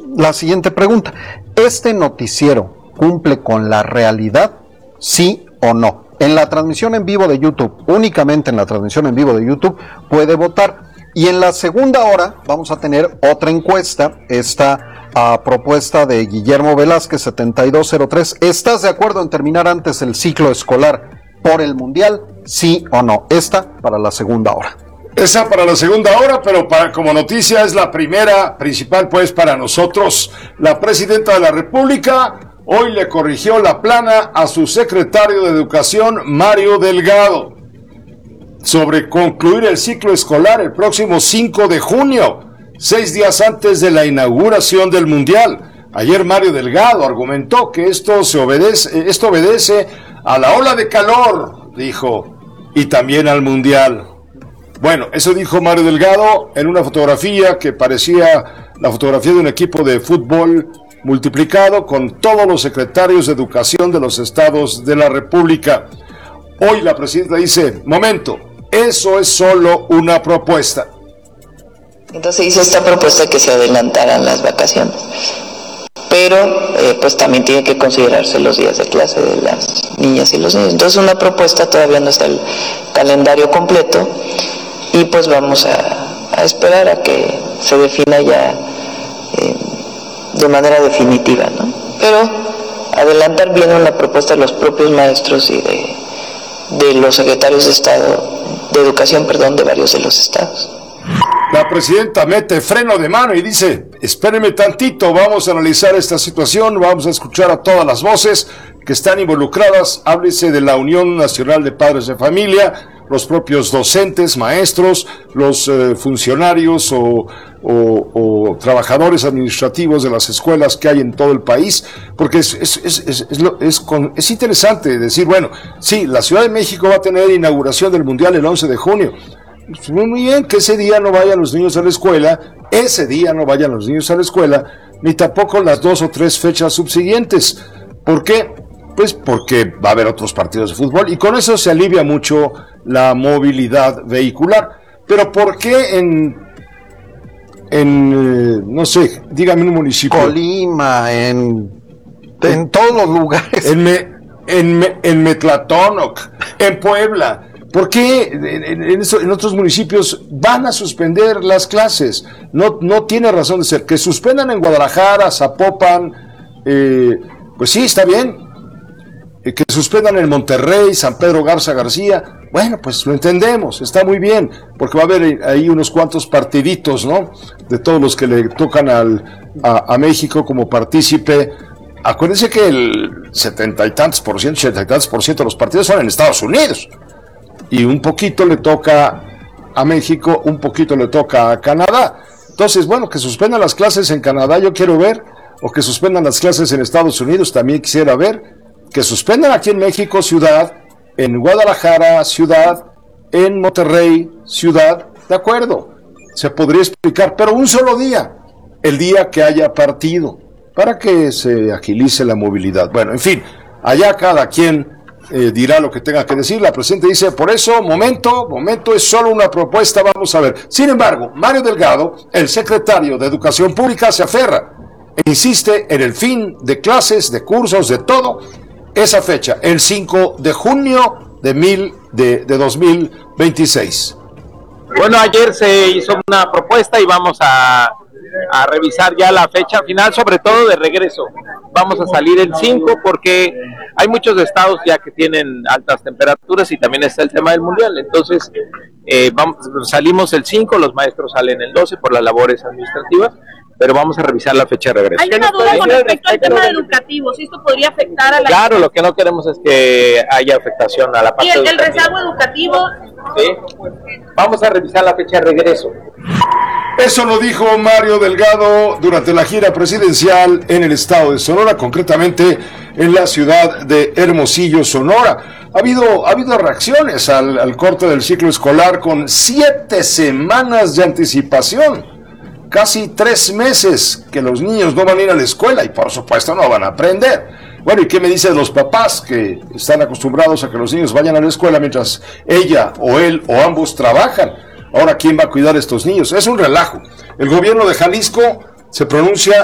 la siguiente pregunta. ¿Este noticiero cumple con la realidad? ¿Sí o no? En la transmisión en vivo de YouTube, únicamente en la transmisión en vivo de YouTube, puede votar. Y en la segunda hora vamos a tener otra encuesta, esta propuesta de Guillermo Velázquez, 7203. ¿Estás de acuerdo en terminar antes el ciclo escolar por el Mundial? ¿Sí o no? Esta para la segunda hora. Esa para la segunda hora, pero como noticia es la primera principal pues para nosotros. La presidenta de la República hoy le corrigió la plana a su secretario de Educación, Mario Delgado, sobre concluir el ciclo escolar el próximo 5 de junio, 6 días antes de la inauguración del Mundial. Ayer Mario Delgado argumentó que esto obedece a la ola de calor, dijo, y también al Mundial. Bueno, eso dijo Mario Delgado en una fotografía que parecía la fotografía de un equipo de fútbol multiplicado con todos los secretarios de educación de los estados de la República. Hoy la presidenta dice, momento, eso es solo una propuesta. Entonces hizo esta propuesta que se adelantaran las vacaciones, pero pues también tiene que considerarse los días de clase de las niñas y los niños. Entonces una propuesta, todavía no está el calendario completo y pues vamos a esperar a que se defina ya de manera definitiva, ¿no? Pero adelantar bien una propuesta de los propios maestros y de los secretarios de Estado, de Educación, de varios de los estados. La presidenta mete freno de mano y dice, espérenme tantito, vamos a analizar esta situación, vamos a escuchar a todas las voces que están involucradas, háblese de la Unión Nacional de Padres de Familia, los propios docentes, maestros, los funcionarios o trabajadores administrativos de las escuelas que hay en todo el país, porque es interesante decir, bueno, sí, la Ciudad de México va a tener inauguración del Mundial el 11 de junio, muy bien, que ese día no vayan los niños a la escuela, ni tampoco las 2 o 3 fechas subsiguientes. ¿Por qué? Pues porque va a haber otros partidos de fútbol y con eso se alivia mucho la movilidad vehicular. Pero ¿por qué no sé, dígame un municipio? Colima, en todos los lugares. En Metlatónoc, en Puebla. ¿Por qué en otros municipios van a suspender las clases? No tiene razón de ser. Que suspendan en Guadalajara, Zapopan, pues sí, está bien. Que suspendan en Monterrey, San Pedro Garza García, bueno, pues lo entendemos, está muy bien, porque va a haber ahí unos cuantos partiditos, ¿no? De todos los que le tocan a México como partícipe. Acuérdense que el 70 y tantos por ciento, 80 y tantos por ciento de los partidos son en Estados Unidos. Y un poquito le toca a México, un poquito le toca a Canadá. Entonces, bueno, que suspendan las clases en Canadá, yo quiero ver, o que suspendan las clases en Estados Unidos, también quisiera ver, que suspendan aquí en México, ciudad, en Guadalajara, ciudad, en Monterrey, ciudad, de acuerdo, se podría explicar, pero un solo día, el día que haya partido, para que se agilice la movilidad. Bueno, en fin, allá cada quien dirá lo que tenga que decir. La presidenta dice, por eso, momento, es solo una propuesta, vamos a ver. Sin embargo, Mario Delgado, el secretario de Educación Pública, se aferra e insiste en el fin de clases, de cursos, de todo, esa fecha, el 5 de junio de 2026. Bueno, ayer se hizo una propuesta y vamos a revisar ya la fecha final, sobre todo de regreso. Vamos a salir el 5 porque hay muchos estados ya que tienen altas temperaturas y también está el tema del Mundial. Entonces, salimos el 5, los maestros salen el 12 por las labores administrativas, pero vamos a revisar la fecha de regreso. Hay una duda con respecto al tema educativo, si esto podría afectar a la... Claro, lo que no queremos es que haya afectación a la parte educativa. ¿Y el rezago educativo? Sí, vamos a revisar la fecha de regreso. Eso lo dijo Mario Delgado durante la gira presidencial en el estado de Sonora, concretamente en la ciudad de Hermosillo, Sonora. Ha habido reacciones al corte del ciclo escolar con 7 semanas de anticipación. Casi 3 meses que los niños no van a ir a la escuela y por supuesto no van a aprender. Bueno, ¿y qué me dicen los papás que están acostumbrados a que los niños vayan a la escuela mientras ella o él o ambos trabajan? Ahora, ¿quién va a cuidar a estos niños? Es un relajo. El gobierno de Jalisco se pronuncia